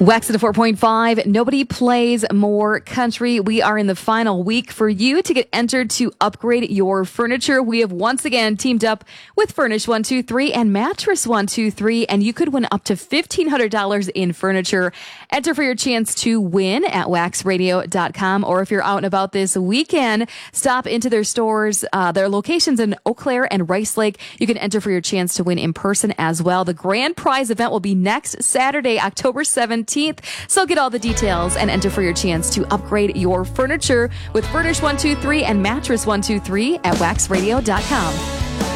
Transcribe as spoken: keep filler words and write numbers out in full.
Wax at a four point five. Nobody plays more country. We are in the final week for you to get entered to upgrade your furniture. We have once again teamed up with Furnish one two three and Mattress one two three, and you could win up to fifteen hundred dollars in furniture. Enter for your chance to win at wax radio dot com, or if you're out and about this weekend, stop into their stores, uh, their locations in Eau Claire and Rice Lake. You can enter for your chance to win in person as well. The grand prize event will be next Saturday, October seventeenth. So get all the details and enter for your chance to upgrade your furniture with Furnish one two three and Mattress one two three at wax radio dot com.